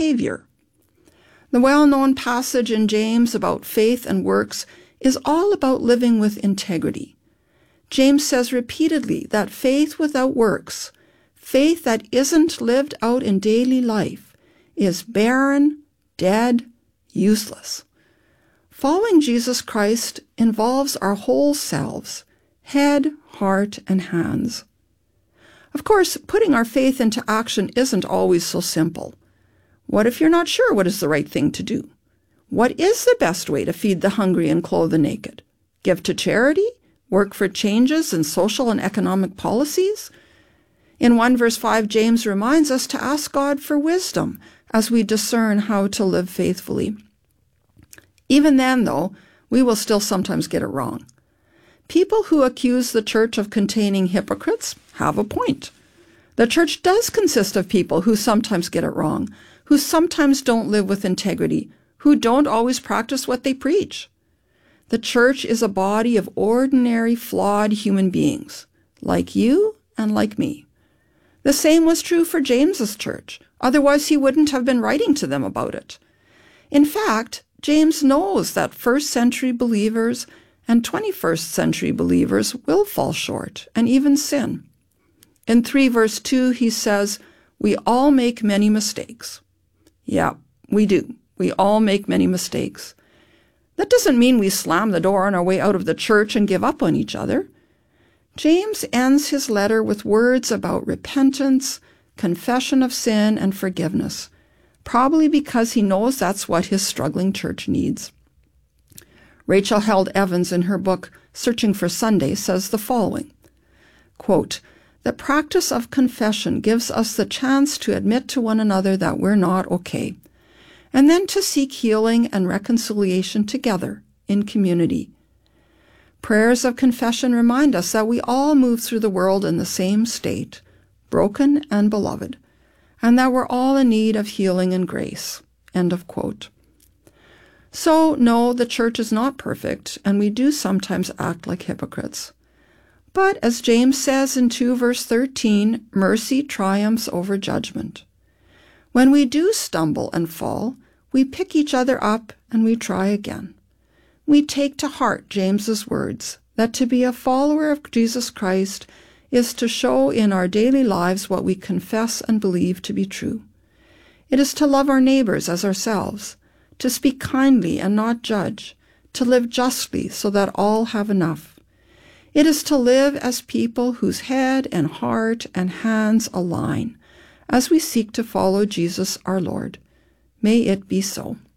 behavior. The well-known passage in James about faith and works is all about living with integrity. James says repeatedly that faith without works, faith that isn't lived out in daily life, is barren, dead, useless. Following Jesus Christ involves our whole selves, head, heart, and hands. Of course, putting our faith into action isn't always so simple. What if you're not sure what is the right thing to do? What is the best way to feed the hungry and clothe the naked? Give to charity? Work for changes in social and economic policies? In 1 verse 5, James reminds us to ask God for wisdom as we discern how to live faithfully. Even then, though, we will still sometimes get it wrong. People who accuse the church of containing hypocrites have a point. The church does consist of people who sometimes get it wrong, who sometimes don't live with integrity, who don't always practice what they preach. The church is a body of ordinary, flawed human beings, like you and like me. The same was true for James's church. Otherwise, he wouldn't have been writing to them about it. In fact, James knows that first-century believers and 21st century believers will fall short and even sin. In 3 verse 2, he says, "We all make many mistakes." Yeah, we do. We all make many mistakes. That doesn't mean we slam the door on our way out of the church and give up on each other. James ends his letter with words about repentance, confession of sin, and forgiveness, probably because he knows that's what his struggling church needs. Rachel Held Evans, in her book Searching for Sunday, says the following, quote, "The practice of confession gives us the chance to admit to one another that we're not okay, and then to seek healing and reconciliation together in community. Prayers of confession remind us that we all move through the world in the same state, broken and beloved, and that we're all in need of healing and grace." End of quote. So, no, the church is not perfect, and we do sometimes act like hypocrites. But as James says in 2 verse 13, mercy triumphs over judgment. When we do stumble and fall, we pick each other up and we try again. We take to heart James's words that to be a follower of Jesus Christ is to show in our daily lives what we confess and believe to be true. It is to love our neighbors as ourselves, to speak kindly and not judge, to live justly so that all have enough. It is to live as people whose head and heart and hands align as we seek to follow Jesus our Lord. May it be so.